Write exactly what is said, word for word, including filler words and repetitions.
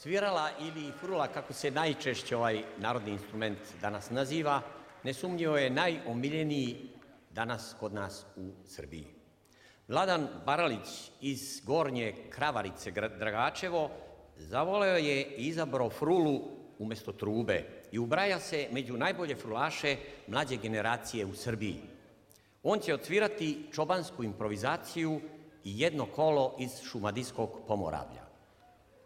Svirala ili frula, kako se najčešće ovaj narodni instrument danas naziva, nesumnjivo je najomiljeniji danas kod nas u Srbiji. Vladan Baralić iz Gornje Kravarice, Dragačevo, zavoleo je i izabrao frulu umesto trube i ubraja se među najbolje frulaše mlađe generacije u Srbiji. On će odsvirati čobansku improvizaciju i jedno kolo iz Šumadijskog Pomoravlja.